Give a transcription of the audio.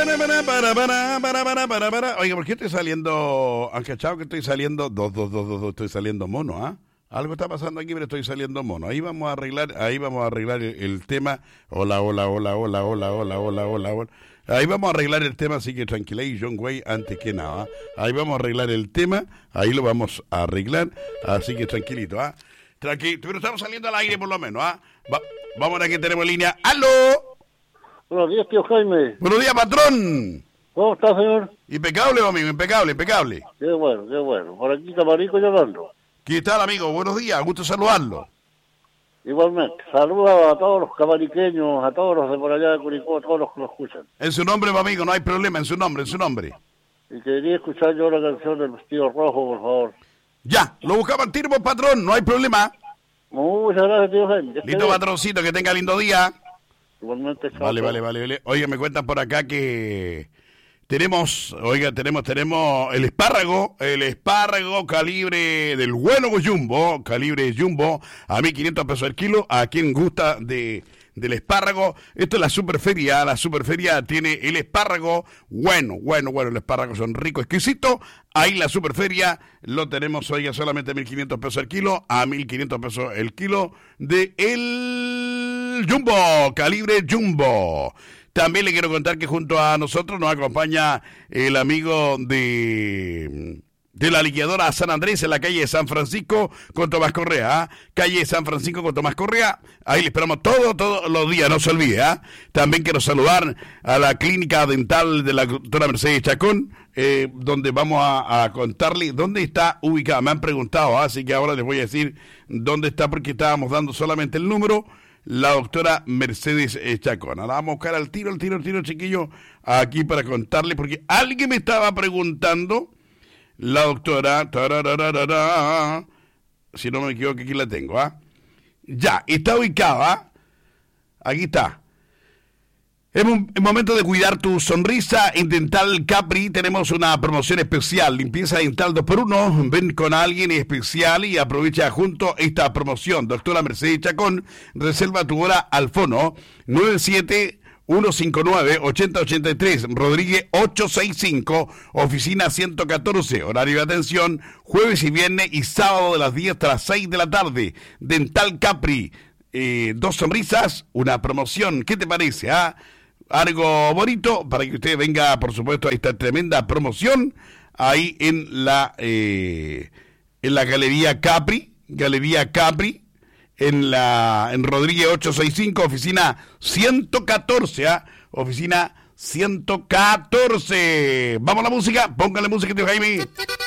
Oiga, ¿por qué estoy saliendo? ¿Han cachado que estoy saliendo? Estoy saliendo mono, ¿ah? Algo está pasando aquí, pero estoy saliendo mono. Ahí vamos a arreglar el tema. Hola. Ahí vamos a arreglar el tema, así que tranquila y John Way antes que nada. Ahí vamos a arreglar el tema, ahí lo vamos a arreglar, así que tranquilito, ¿ah? Tranquilo, pero estamos saliendo al aire por lo menos, ¿ah? Vamos a ver que tenemos línea. ¡Aló! Buenos días, tío Jaime. Buenos días, patrón. ¿Cómo está, señor? Impecable, amigo, impecable. Qué bueno. Por aquí Camarico llamando. ¿Qué tal, amigo? Buenos días, gusto saludarlo. Igualmente. Saludos a todos los camariqueños, a todos los de por allá de Curicó, a todos los que lo escuchan. En su nombre, amigo, no hay problema, en su nombre. Y quería escuchar yo la canción del vestido rojo, por favor. Ya, lo buscaba al tiro, patrón, no hay problema. Muchas gracias, tío Jaime. Listo, patroncito, que tenga lindo día. Igualmente, chao. Vale. Oiga, me cuentan por acá que tenemos el espárrago calibre del bueno Jumbo, calibre Jumbo, a 1.500 pesos el kilo, a quien gusta del espárrago. Esto es la superferia tiene el espárrago bueno, el espárrago son rico, exquisito. Ahí la superferia lo tenemos, oiga, solamente 1.500 pesos el kilo, a 1.500 pesos el kilo de el Jumbo, calibre Jumbo. También le quiero contar que junto a nosotros nos acompaña el amigo de la liquidadora San Andrés en la calle de San Francisco con Tomás Correa, ¿eh? Calle San Francisco con Tomás Correa. Ahí le esperamos todos los días, no se olvide, ¿eh? También quiero saludar a la clínica dental de la doctora Mercedes Chacón, donde vamos a contarle dónde está ubicada. Me han preguntado, así que ahora les voy a decir dónde está porque estábamos dando solamente el número. La doctora Mercedes Chacón. Ahora vamos a buscar al tiro, chiquillo, aquí para contarle, porque alguien me estaba preguntando, la doctora, si no me equivoco, aquí la tengo, ¿ah? Ya, está ubicada, aquí está. Es momento de cuidar tu sonrisa. En Dental Capri tenemos una promoción especial. Limpieza dental 2x1. Ven con alguien especial y aprovecha junto esta promoción. Doctora Mercedes Chacón, reserva tu hora al fono 97159-8083. Rodríguez 865, oficina 114. Horario de atención, jueves y viernes y sábado de las 10 hasta las 6 de la tarde. Dental Capri. 2 sonrisas, una promoción. ¿Qué te parece? Algo bonito para que usted venga, por supuesto, a esta tremenda promoción ahí en la Galería Capri, en Rodríguez 865, oficina 114, oficina 114. Vamos a la música, póngale música, tío Jaime.